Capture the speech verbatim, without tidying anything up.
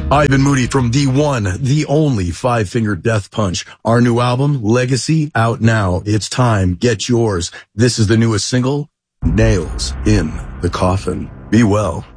Ivan Moody from the one, the only Five Finger Death Punch. Our new album, Legacy, out now. It's time. Get yours. This is the newest single, Nails in the Coffin. Be well.